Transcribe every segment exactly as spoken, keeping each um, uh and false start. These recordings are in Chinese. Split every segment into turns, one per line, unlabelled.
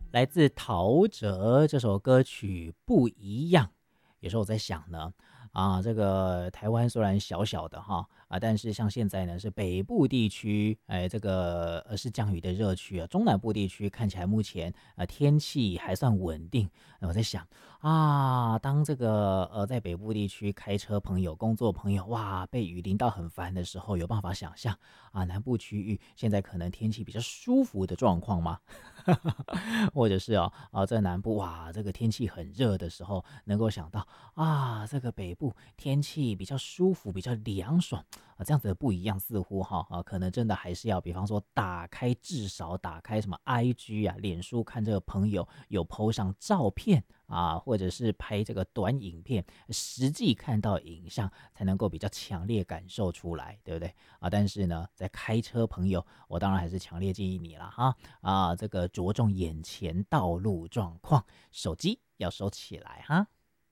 来自陶喆这首歌曲不一样。有时候我在想呢，啊，这个台湾虽然小小的哈啊，但是像现在呢是北部地区，哎，这个呃是降雨的热区啊，中南部地区看起来目前呃天气还算稳定。呃我在想啊，当这个呃在北部地区开车朋友、工作朋友哇被雨淋到很烦的时候，有办法想象啊南部区域现在可能天气比较舒服的状况吗？或者是哦，啊，在南部哇，这个天气很热的时候，能够想到啊，这个北部天气比较舒服、比较凉爽啊，这样子的不一样，似乎哈啊，可能真的还是要，比方说打开，至少打开什么 I G 啊、脸书，看这个朋友有 po 上照片啊，或者是拍这个短影片，实际看到影像才能够比较强烈感受出来，对不对啊？但是呢，在开车朋友，我当然还是强烈建议你了哈啊，这个着重眼前道路状况，手机要收起来哈。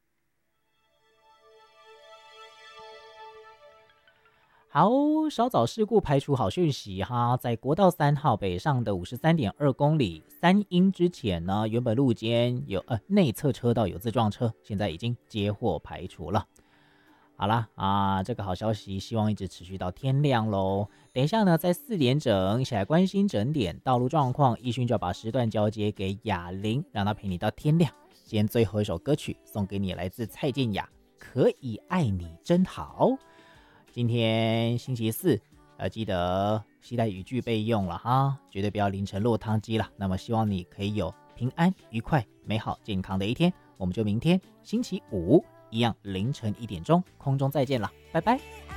好，稍早事故排除好讯息哈，在国道三号北上的五十三点二公里三英之前呢，原本路肩有呃内侧车道有自撞车，现在已经接获排除了。好啦啊，这个好消息希望一直持续到天亮喽。等一下呢，在四点整一起来关心整点道路状况，奕迅就要把时段交接给雅玲，让她陪你到天亮。今天最后一首歌曲送给你，来自蔡健雅，《可以爱你真好》。今天星期四，呃，记得携带雨具备用了哈，绝对不要淋成落汤鸡了。那么希望你可以有平安、愉快、美好、健康的一天。我们就明天星期五一样凌晨一点钟空中再见了，拜拜。